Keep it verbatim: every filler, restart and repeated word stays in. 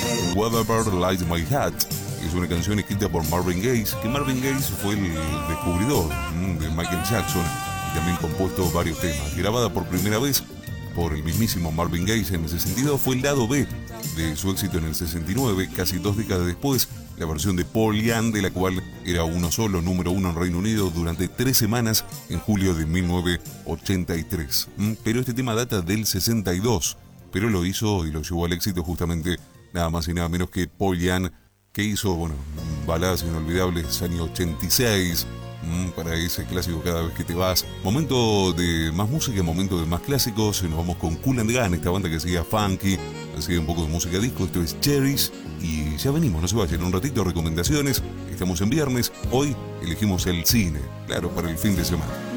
Whatever Light My Hat es una canción escrita por Marvin Gaye, que Marvin Gaye fue el descubridor de Michael Jackson y también compuesto varios temas. Grabada por primera vez por el mismísimo Marvin Gaye en el sesenta y dos, fue el lado B de su éxito en el sesenta y nueve. Casi dos décadas después, la versión de Paul Young, de la cual era uno solo, número uno en Reino Unido durante tres semanas en julio de mil novecientos ochenta y tres. Pero este tema data del sesenta y dos, pero lo hizo y lo llevó al éxito justamente nada más y nada menos que Paul Young, que hizo, bueno, baladas inolvidables, año ochenta y seis, mmm, para ese clásico Cada Vez Que Te Vas. Momento de más música, momento de más clásicos. Nos vamos con Kool and Gang, esta banda que hacía funky, hacía un poco de música disco. Esto es Cherries y ya venimos, no se vayan. Un ratito, recomendaciones. Estamos en viernes, hoy elegimos el cine, claro, para el fin de semana.